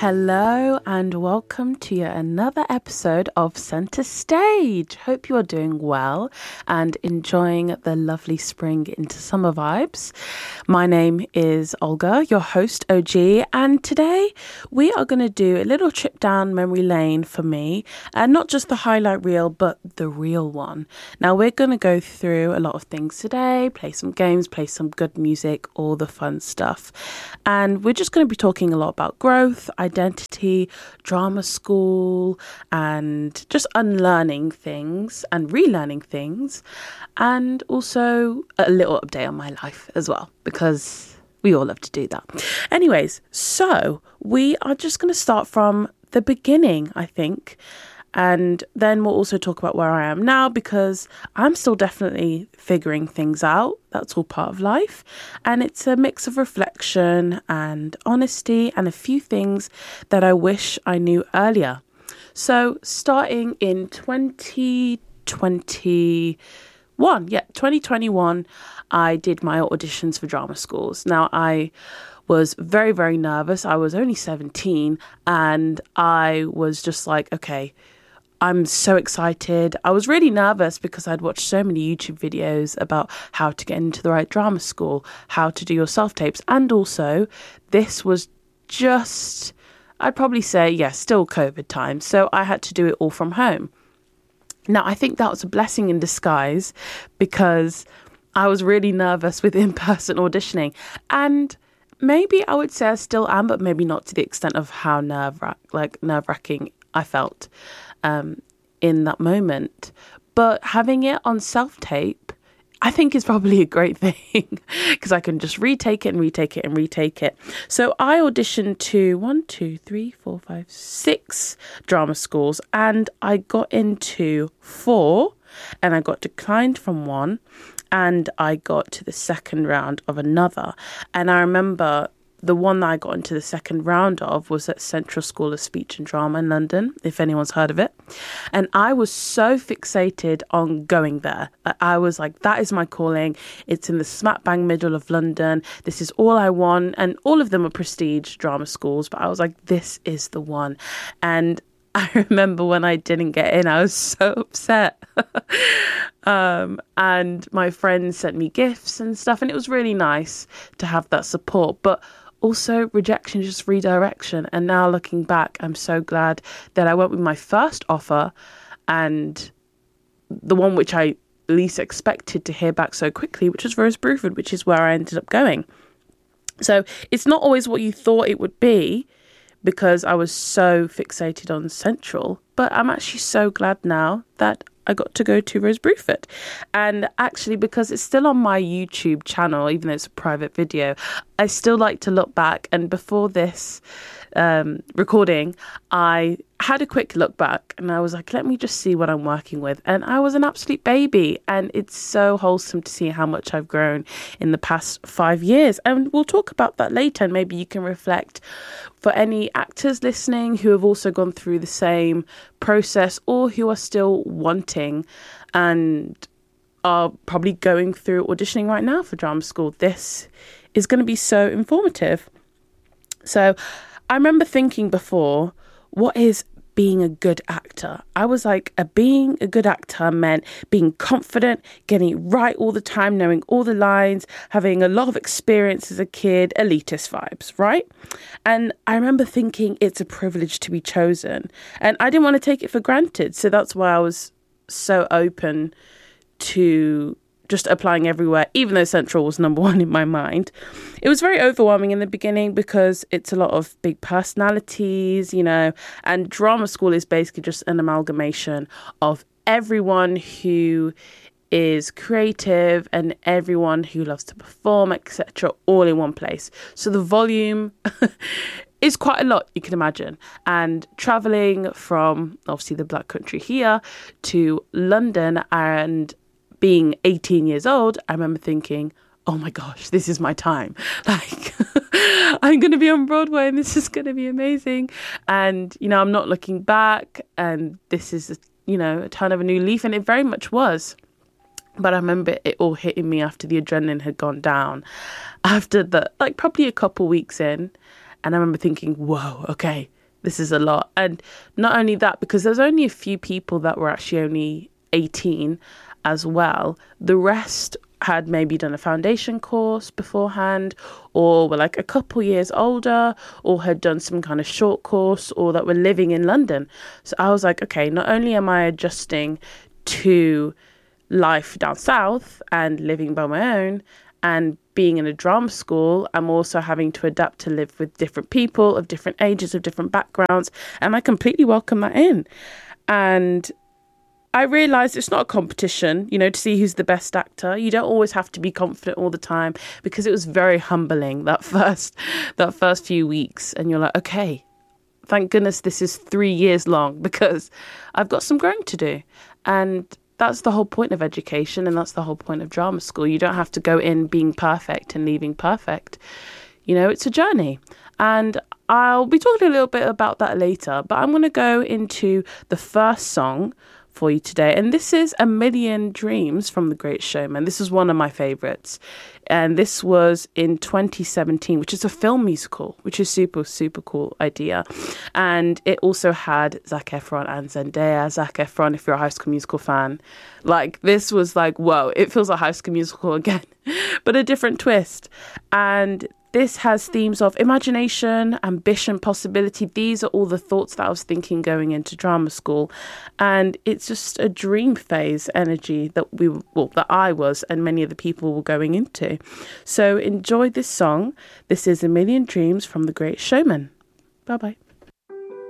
Hello and welcome to yet another episode of Centre Stage. Hope you are doing well and enjoying the lovely spring into summer vibes. My name is Olga, your host OG, and today we are going to do a little trip down memory lane for me, and not just the highlight reel but the real one. Now we're going to go through a lot of things today, play some games, play some good music, all the fun stuff, and we're just going to be talking a lot about growth, identity, drama school, and just unlearning things and relearning things, and also a little update on my life as well, because we all love to do that. Anyways, so we are just going to start from the beginning, I think, and then we'll also talk about where I am now, because I'm still definitely figuring things out. That's all part of life. And it's a mix of reflection and honesty and a few things that I wish I knew earlier. So starting in 2021, I did my auditions for drama schools. Now, I was very, very nervous. I was only 17 and I was just like, okay, I'm so excited. I was really nervous because I'd watched so many YouTube videos about how to get into the right drama school, how to do your self-tapes. And also, this was just, I'd probably say, still COVID time. So I had to do it all from home. Now, I think that was a blessing in disguise because I was really nervous with in-person auditioning. And maybe I would say I still am, but maybe not to the extent of how nerve-wracking I felt in that moment. But having it on self-tape, I think is probably a great thing because I can just retake it. So I auditioned to 6 drama schools, and I got into 4, and I got declined from 1, and I got to the second round of another. And I remember the one that I got into the second round of was at Central School of Speech and Drama in London, if anyone's heard of it. And I was so fixated on going there. I was like, that is my calling. It's in the smack bang middle of London. This is all I want. And all of them are prestige drama schools. But I was like, this is the one. And I remember when I didn't get in, I was so upset. And my friends sent me gifts and stuff. And it was really nice to have that support. But also, rejection, just redirection. And now looking back, I'm so glad that I went with my first offer and the one which I least expected to hear back so quickly, which was Rose Bruford, which is where I ended up going. So it's not always what you thought it would be because I was so fixated on Central. But I'm actually so glad now that I got to go to Rose Bruford. And actually, because it's still on my YouTube channel, even though it's a private video, I still like to look back. And before this recording, I had a quick look back and I was like, let me just see what I'm working with. And I was an absolute baby. And it's so wholesome to see how much I've grown in the past 5 years. And we'll talk about that later. And maybe you can reflect for any actors listening who have also gone through the same process or who are still wanting and are probably going through auditioning right now for drama school. This is going to be so informative. So I remember thinking before, what is being a good actor? I was like, being a good actor meant being confident, getting it right all the time, knowing all the lines, having a lot of experience as a kid, elitist vibes, right? And I remember thinking it's a privilege to be chosen. And I didn't want to take it for granted. So that's why I was so open to just applying everywhere, even though Central was number 1 in my mind. It was very overwhelming in the beginning because it's a lot of big personalities, and drama school is basically just an amalgamation of everyone who is creative and everyone who loves to perform, etc., all in one place. So the volume is quite a lot, you can imagine. And traveling from obviously the Black Country here to London and being 18 years old, I remember thinking, oh my gosh, this is my time. Like, I'm going to be on Broadway and this is going to be amazing. And, I'm not looking back and this is, a turn of a new leaf. And it very much was. But I remember it all hitting me after the adrenaline had gone down. After probably a couple weeks in. And I remember thinking, whoa, okay, this is a lot. And not only that, because there's only a few people that were actually only 18 as well. The rest had maybe done a foundation course beforehand, or were like a couple years older, or had done some kind of short course, or that were living in London. So I was like, okay, not only am I adjusting to life down south and living by my own and being in a drama school, I'm also having to adapt to live with different people of different ages, of different backgrounds, and I completely welcome that in. And I realised it's not a competition, to see who's the best actor. You don't always have to be confident all the time, because it was very humbling that first few weeks. And you're like, okay, thank goodness this is 3 years long, because I've got some growing to do. And that's the whole point of education, and that's the whole point of drama school. You don't have to go in being perfect and leaving perfect. It's a journey. And I'll be talking a little bit about that later, but I'm going to go into the first song for you today. And this is A Million Dreams from The Great Showman. This is one of my favourites. And this was in 2017, which is a film musical, which is super, super cool idea. And it also had Zac Efron and Zendaya. Zac Efron, if you're a High School Musical fan, this was whoa, it feels like High School Musical again, but a different twist. And this has themes of imagination, ambition, possibility. These are all the thoughts that I was thinking going into drama school. And it's just a dream phase energy that that I was, and many of the people were going into. So enjoy this song. This is A Million Dreams from The Great Showman. Bye-bye.